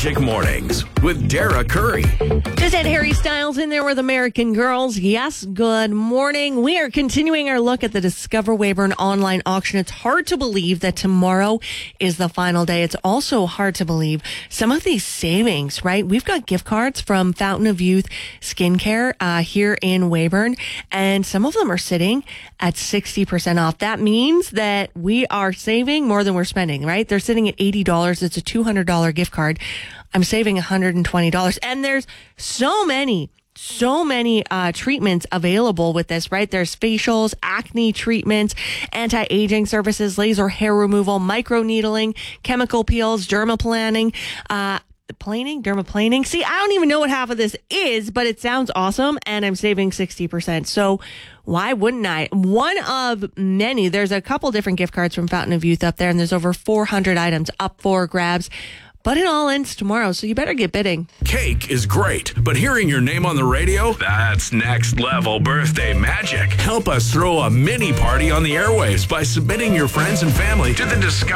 Magic Mornings with Dara Curry. Just had Harry Styles in there with American Girls. Yes, good morning. We are continuing our look at the Discover Weyburn online auction. It's hard to believe that tomorrow is the final day. It's also hard to believe some of these savings, right? We've got gift cards from Fountain of Youth Skincare here in Weyburn, and some of them are sitting at 60% off. That means that we are saving more than we're spending, right? They're sitting at $80. It's a $200 gift card. I'm saving $120. And there's so many treatments available with this, right? There's facials, acne treatments, anti-aging services, laser hair removal, microneedling, chemical peels, dermaplaning, dermaplaning. See, I don't even know what half of this is, but it sounds awesome, and I'm saving 60%. So why wouldn't I? One of many. There's a couple different gift cards from Fountain of Youth up there, and there's over 400 items up for grabs. But it all ends tomorrow, so you better get bidding. Cake is great, but hearing your name on the radio, that's next level birthday magic. Help us throw a mini party on the airwaves by submitting your friends and family to the Discover